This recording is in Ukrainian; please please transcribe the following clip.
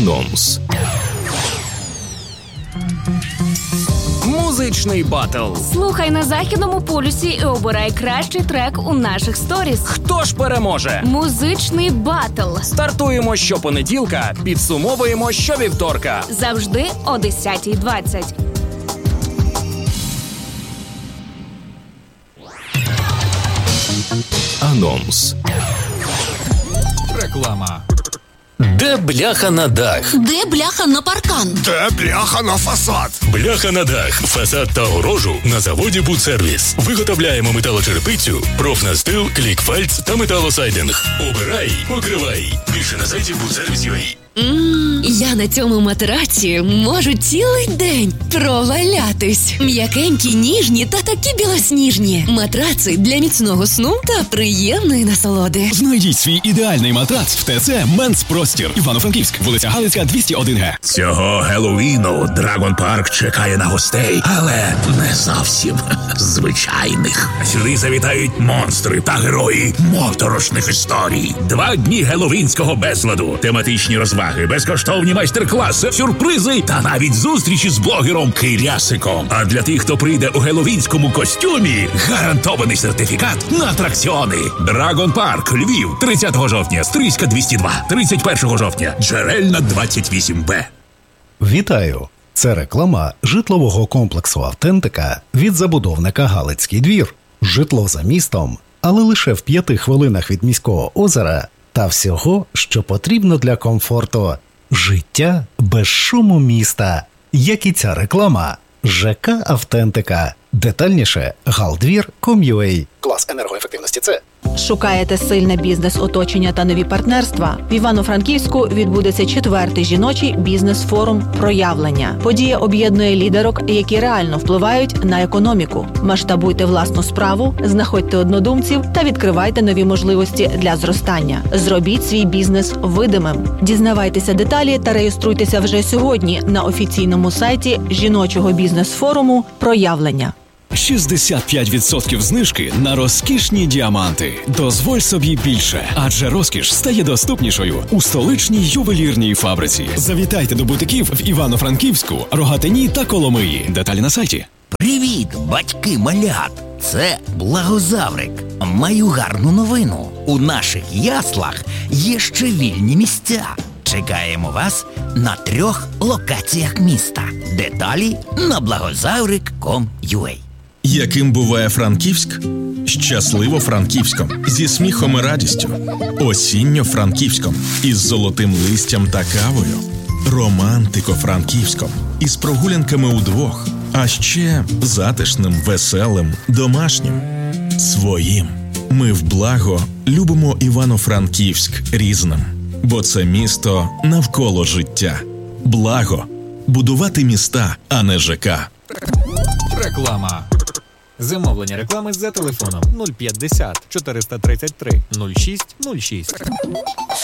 Анонс. Музичний батл. Слухай на Західному полюсі і обирай кращий трек у наших сторіс. Хто ж переможе? Музичний батл. Стартуємо щопонеділка, підсумовуємо щовівторка. Завжди о 10:20. Анонс. Реклама. Де бляха на дах? Де бляха на паркан? Де бляха на фасад? Бляха на дах, фасад та огорожу на заводі «Будсервіс». Виготовляємо металочерепицю, профнастил, клікфальц та металосайдинг. Обирай, покривай. Більше на сайті «Будсервіс.UA». Я на цьому матраці можу цілий день провалятись. М'якенькі, ніжні та такі білосніжні. Матраци для міцного сну та приємної насолоди. Знайдіть свій ідеальний матрац в ТЦ «Менс Простір». Івано-Франківськ, вулиця Галицька, 201Г. Цього Геловіну Драгон Парк чекає на гостей, але не зовсім звичайних. Сюди завітають монстри та герої моторошних історій. 2 дні геловінського безладу, тематичні розваги, безкоштовні майстер-класи, сюрпризи та навіть зустрічі з блогером Кирясиком. А для тих, хто прийде у геловінському костюмі, гарантований сертифікат на атракціони. Драгон Парк, Львів, 30 жовтня, Стрийська 202, 31 жовтня, Джерельна 28Б. Вітаю! Це реклама житлового комплексу «Автентика» від забудовника «Галицький двір». Житло за містом, але лише в 5 хвилинах від міського озера та всього, що потрібно для комфорту. Життя без шуму міста. Як і ця реклама. ЖК «Автентика». Детальніше galdvir.com.ua. Клас енергоефективності С. Шукаєте сильне бізнес-оточення та нові партнерства? В Івано-Франківську відбудеться 4-й жіночий бізнес-форум «Проявлення». Подія об'єднує лідерок, які реально впливають на економіку. Масштабуйте власну справу, знаходьте однодумців та відкривайте нові можливості для зростання. Зробіть свій бізнес видимим. Дізнавайтеся деталі та реєструйтеся вже сьогодні на офіційному сайті жіночого бізнес-форуму «Проявлення». 65% знижки на розкішні діаманти. Дозволь собі більше, адже розкіш стає доступнішою у столичній ювелірній фабриці. Завітайте до бутиків в Івано-Франківську, Рогатині та Коломиї. Деталі на сайті. Привіт, батьки малят! Це Благозаврик. Маю гарну новину. У наших яслах є ще вільні місця. Чекаємо вас на 3 локаціях міста. Деталі на благозаврик.com.ua. Яким буває Франківськ? Щасливо Франківськом, зі сміхом і радістю. Осінньо Франківськом, із золотим листям та кавою. Романтико Франківськом, із прогулянками удвох. А ще затишним, веселим, домашнім. Своїм. Ми в Благо любимо Івано-Франківськ різним. Бо це місто навколо життя. Благо. Будувати міста, а не ЖК. Реклама. Замовлення реклами за телефоном 050 433 06 06.